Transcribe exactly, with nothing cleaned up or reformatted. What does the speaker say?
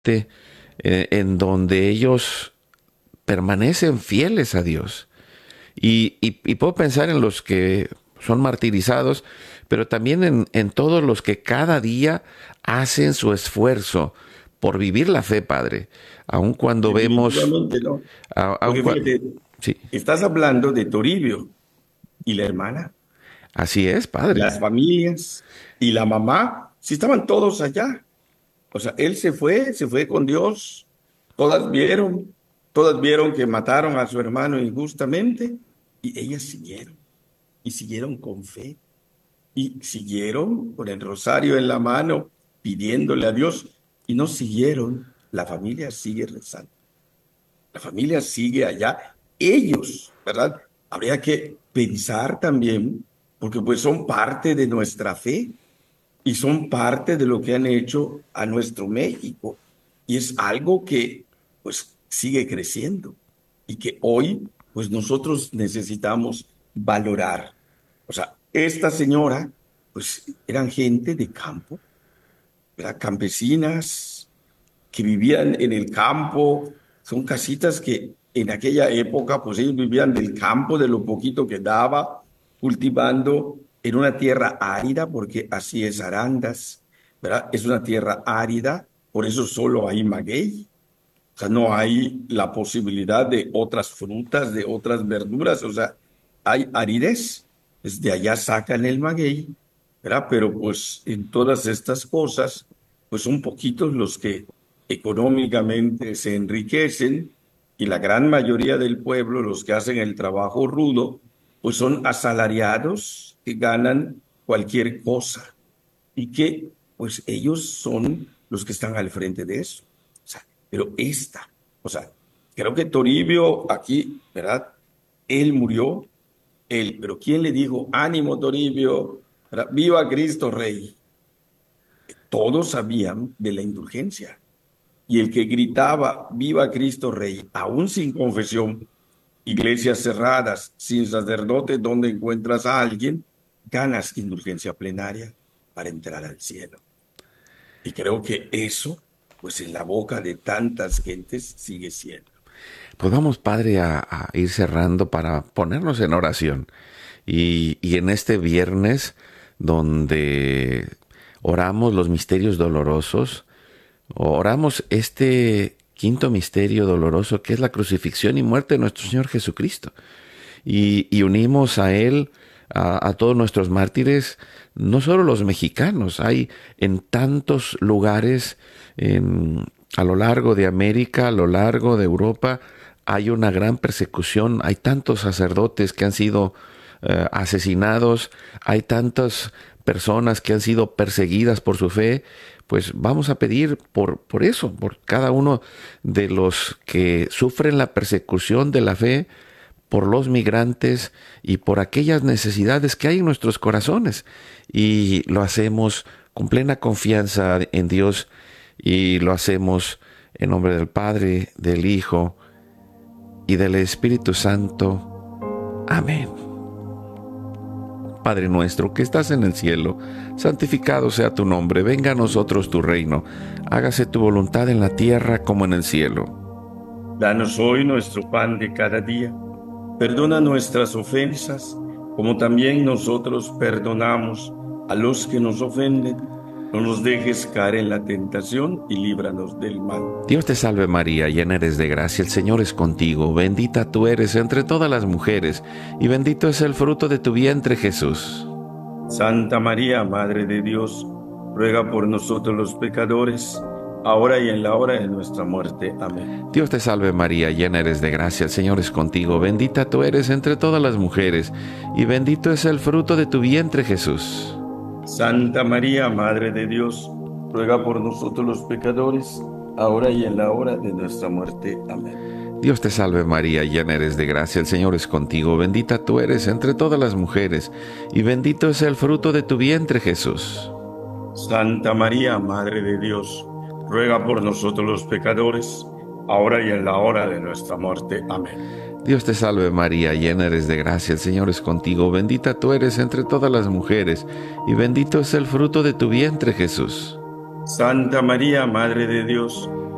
eh, en donde ellos permanecen fieles a Dios. Y, y, y puedo pensar en los que son martirizados, pero también en, en todos los que cada día hacen su esfuerzo por vivir la fe, Padre. Aun cuando vemos, Definitivamente no. a- aun Porque cua- fíjate, sí, estás hablando de Toribio y la hermana, así es, Padre. las familias y la mamá, si estaban todos allá. O sea, él se fue, se fue con Dios. Todas vieron, todas vieron que mataron a su hermano injustamente y ellas siguieron y siguieron con fe y siguieron con el rosario en la mano pidiéndole a Dios y no siguieron. La familia sigue rezando. La familia sigue allá. Ellos, ¿verdad? Habría que pensar también, porque pues son parte de nuestra fe y son parte de lo que han hecho a nuestro México. Y es algo que pues sigue creciendo y que hoy pues nosotros necesitamos valorar. O sea, esta señora pues eran gente de campo, eran campesinas que vivían en el campo, son casitas que en aquella época pues ellos vivían del campo, de lo poquito que daba, cultivando en una tierra árida, porque así es Arandas, ¿verdad? Es una tierra árida, por eso solo hay maguey, o sea, no hay la posibilidad de otras frutas, de otras verduras, o sea, hay aridez, desde allá sacan el maguey, ¿verdad? Pero pues en todas estas cosas, pues son poquitos los que económicamente se enriquecen y la gran mayoría del pueblo, los que hacen el trabajo rudo, pues son asalariados que ganan cualquier cosa y que pues ellos son los que están al frente de eso. O sea, pero esta, o sea, creo que Toribio aquí, ¿verdad? Él murió, él, pero ¿quién le dijo, ánimo Toribio, ¿verdad? Viva Cristo Rey? Todos sabían de la indulgencia. Y el que gritaba, viva Cristo Rey, aún sin confesión, iglesias cerradas, sin sacerdote, donde encuentras a alguien, ganas indulgencia plenaria para entrar al cielo. Y creo que eso, pues en la boca de tantas gentes sigue siendo. Pues vamos, Padre, a, a ir cerrando para ponernos en oración. Y, y en este viernes, donde oramos los misterios dolorosos, oramos este quinto misterio doloroso que es la crucifixión y muerte de nuestro Señor Jesucristo. Y, y unimos a Él, a, a todos nuestros mártires, no solo los mexicanos, hay en tantos lugares en, a lo largo de América, a lo largo de Europa, hay una gran persecución, hay tantos sacerdotes que han sido eh, asesinados, hay tantas personas que han sido perseguidas por su fe. Pues vamos a pedir por, por eso, por cada uno de los que sufren la persecución de la fe, por los migrantes y por aquellas necesidades que hay en nuestros corazones. Y lo hacemos con plena confianza en Dios y lo hacemos en nombre del Padre, del Hijo y del Espíritu Santo. Amén. Padre nuestro que estás en el cielo, santificado sea tu nombre, venga a nosotros tu reino, hágase tu voluntad en la tierra como en el cielo. Danos hoy nuestro pan de cada día. Perdona nuestras ofensas, como también nosotros perdonamos a los que nos ofenden. No nos dejes caer en la tentación y líbranos del mal. Dios te salve María, llena eres de gracia, el Señor es contigo, bendita tú eres entre todas las mujeres, y bendito es el fruto de tu vientre Jesús. Santa María, Madre de Dios, ruega por nosotros los pecadores, ahora y en la hora de nuestra muerte. Amén. Dios te salve María, llena eres de gracia, el Señor es contigo, bendita tú eres entre todas las mujeres, y bendito es el fruto de tu vientre Jesús. Santa María, Madre de Dios, ruega por nosotros los pecadores, ahora y en la hora de nuestra muerte. Amén. Dios te salve María, llena eres de gracia, el Señor es contigo, bendita tú eres entre todas las mujeres, y bendito es el fruto de tu vientre Jesús. Santa María, Madre de Dios, ruega por nosotros los pecadores, ahora y en la hora de nuestra muerte. Amén. Dios te salve María, llena eres de gracia, el Señor es contigo, bendita tú eres entre todas las mujeres, y bendito es el fruto de tu vientre Jesús. Santa María, Madre de Dios,